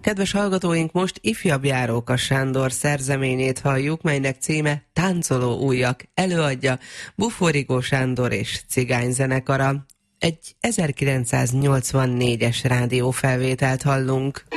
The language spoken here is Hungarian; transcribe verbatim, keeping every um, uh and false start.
Kedves hallgatóink, most ifjabb Járóka Sándor szerzeményét halljuk, melynek címe Táncoló ujjak. Előadja Buforigó Sándor és Cigányzenekara. Egy ezerkilencszáznyolcvannégyes rádiófelvételt hallunk.